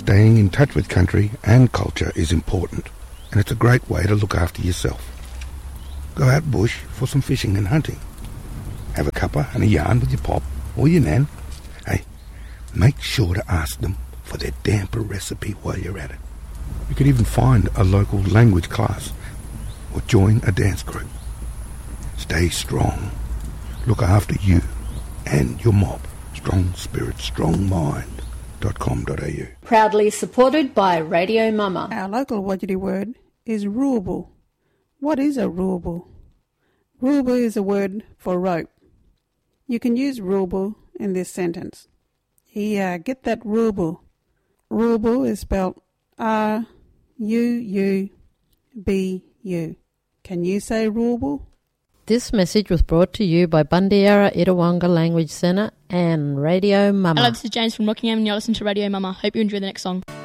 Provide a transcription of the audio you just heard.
Staying in touch with country and culture is important, and it's a great way to look after yourself. Go out bush for some fishing and hunting. Have a cuppa and a yarn with your pop or your nan. Hey, make sure to ask them for their damper recipe while you're at it. You could even find a local language class or join a dance group. Stay strong. Look after you and your mob. Strong spirit, strong mind.com.au. Proudly supported by Radio Mama. Our local Wodjiri word is ruable. What is a ruable? Ruable is a word for rope. You can use ruable in this sentence. Get that ruable. Ruable is spelled R-U-U-B-U. Can you say ruable? This message was brought to you by Bundiara Itawanga Language Centre and Radio Mama. Hello, this is James from Rockingham and you're listening to Radio Mama. Hope you enjoy the next song.